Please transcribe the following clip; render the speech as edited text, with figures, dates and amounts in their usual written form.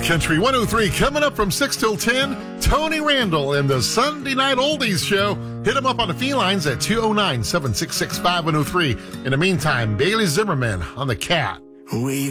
Country 103 coming up from 6 till 10. Tony Randall and the Sunday Night Oldies Show. Hit him up on the felines at 209-766-5103. In the meantime, Bailey Zimmerman on the Cat. We